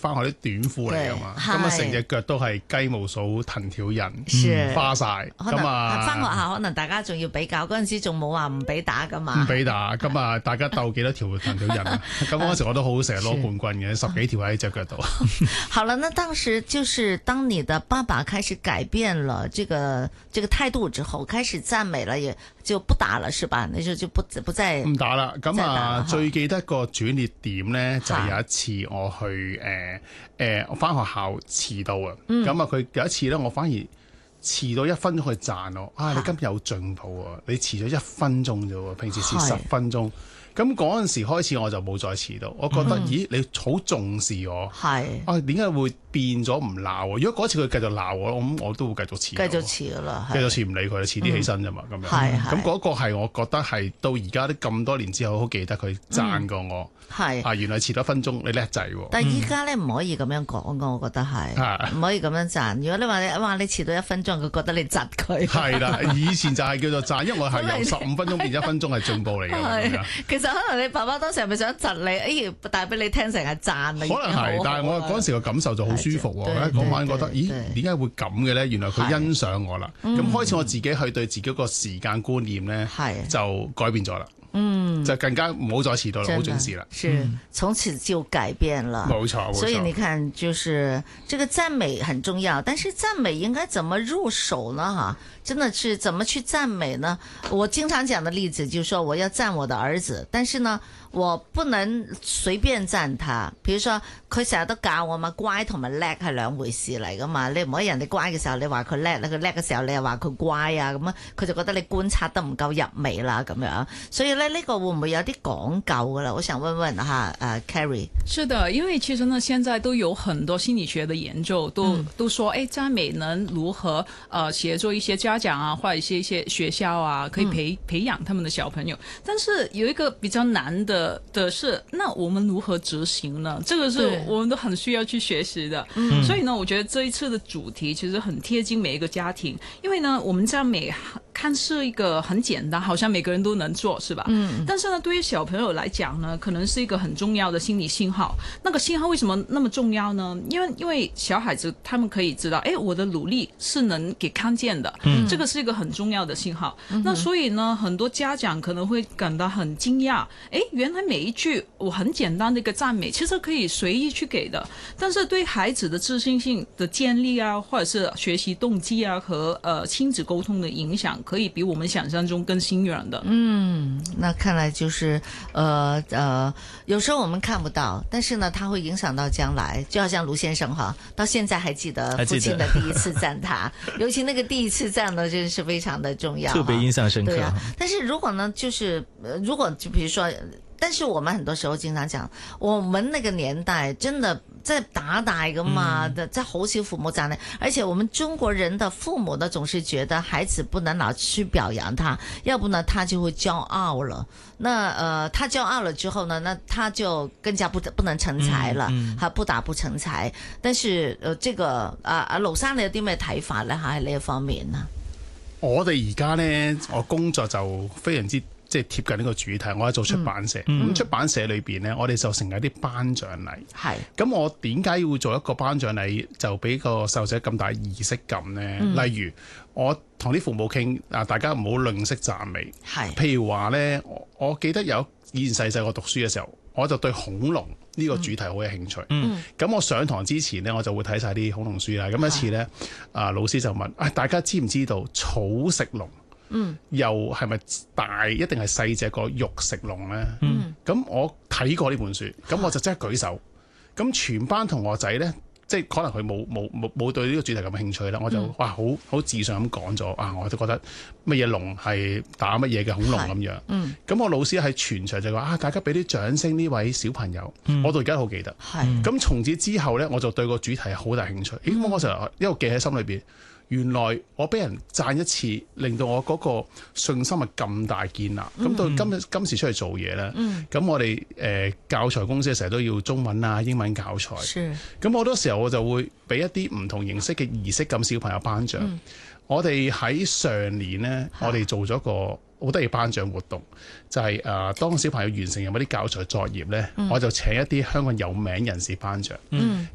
翻學啲短褲嚟㗎嘛，咁啊成隻腳都係雞毛掃藤條印，花晒。咁啊， 翻學校可能大家仲要比較，嗰陣時仲冇話唔俾打㗎嘛， 唔俾打，咁啊大家鬥幾多條藤條印啊？咁嗰時我都好成日攞冠軍嘅，10幾條喺隻腳度。 好了，那當時就是當你的爸爸開始改變了這個態度之後，開始讚美了，也就不打了，是吧？那時候就不再唔打啦。咁啊，最記得個轉捩點咧，就係有一次我去我翻學校遲到啊。咁啊，佢有一次咧，我反而遲到1分鐘去讚我。你今日有進步啊！你遲咗1分鐘啫喎，平時遲10分鐘。咁嗰陣時開始我就冇再遲到，我覺得咦你好重視我，點解會變咗唔鬧我？如果嗰次佢繼續鬧我，咁我都會繼續遲。繼續遲啦，繼續遲唔理佢，遲啲起身啫嘛咁樣。咁嗰個係我覺得係到而家都咁多年之後，好記得佢讚過我。原來遲咗1分鐘，你叻仔喎！ 但係依家咧唔可以咁樣講㗎，我覺得係唔可以咁樣讚。如果你話你遲到1分鐘，佢覺得你窒佢。係啦， 以前就係叫做讚，因為我係由15分鐘變1分鐘係進步嚟㗎。 其實可能你爸爸當時係咪想窒你？帶俾你聽成係讚你。 可能係，但係我嗰陣時個感受就好舒服喎。嗰晚覺得，咦，點解會咁嘅咧？原來佢欣賞我啦。咁開始我自己去對自己個時間觀念咧，就改變咗啦。就更加唔好再遲到啦，好準時啦。 是，從此就改變了。 冇錯， 所以你看，就是這個讚美很重要，但是讚美應該怎麼入手呢？哈，真的是怎麼去讚美呢？我經常講的例子就是說，我要讚我的兒子，但是呢，我不能隨便讚他。譬如說，佢成日都教我嘛，乖同埋叻係兩回事嚟噶嘛。你唔可以人哋乖嘅時候，你話佢叻；佢叻嘅時候，你又話佢乖啊。咁啊，佢就覺得你觀察得唔夠入微啦，咁樣。所以咧，呢個會唔會有啲講究噶啦？我想問問哈，Carrie。 是的，因為其實呢，現在都有很多心理學的研究，都說，讚美能如何協助一些家長啊，或者一些學校啊，可以培養他們的小朋友。但是有一個比較難的是，那我們如何執行呢？這個是我們都很需要去學習的。所以呢，我覺得這一次的主題其實很貼近每一個家庭，因為呢，我們讚美看似一個很簡單，好像每個人都能做，是吧？但是呢，對於小朋友來講呢，可能是一個很重要的心理信號。那個信號為什麼那麼重要呢？因為小孩子他們可以知道，我的努力是能給看見的，這個是一個很重要的信號。那所以呢，很多家長可能會感到很驚訝，原來每一句我很簡單的一個讚美，其實可以隨意去給的，但是對孩子的自信心的建立啊，或者是學習動機啊，和親子溝通的影響，可以比我們想象中更深遠的。 那看來就是有時候我們看不到，但是呢，它會影響到將來。就好像盧先生哈，到現在還記得父親的第一次讚他，尤其那個第一次讚呢，真是非常的重要， 特別印象深刻。 對啊，但是如果呢，就是如果就比如說。但是我們很多時候經常講，我們那個年代真的在打大噶嘛，在好少父母讚你，而且我們中國人的父母呢，總是覺得孩子不能老去表揚他，要不呢他就會驕傲了。那他驕傲了之後呢，那他就更加不能成才了，不打不成才。但是這個盧生你有啲咩睇法呢？喺呢一方面啊？ 我哋而家呢，我工作就非常之。即係貼近呢個主題，我係做出版社。咁出版社裏邊呢，我哋就成立啲頒獎禮。係。咁我點解要做一個頒獎禮，就俾個細路仔咁大儀式感呢？例如我同啲父母傾，大家唔好吝嗇讚美。係。譬如話呢，我記得以前細個讀書嘅時候，我就對恐龍呢個主題好有興趣。咁我上堂之前呢，我就會睇晒啲恐龍書啦。咁一次呢，老師就問：大家知唔知道草食龍？又係咪大一定係細隻個肉食龍咧？咁我睇過呢本書，咁我就即刻舉手。咁全班同學仔咧，即係可能佢冇對呢個主題咁興趣啦，我就好自信咁講咗我都覺得乜嘢龍係打乜嘢嘅恐龍咁樣。咁我老師喺全場就話大家俾啲掌聲呢位小朋友，我到而家都好記得。咁從此之後咧，我就對個主題好大興趣。咁我成日一路記喺心裏邊。原來我俾人讚一次，令到我嗰個信心係咁大建立。咁到今時出嚟做嘢咧，咁我哋教材公司成日都要中文啊、英文教材。咁好多時候我就會俾一啲唔同形式嘅儀式感小朋友頒獎。我哋喺上年咧，我哋做咗個好得意頒獎活動，就係當小朋友完成有啲教材作業咧，我就請一啲香港有名人士頒獎。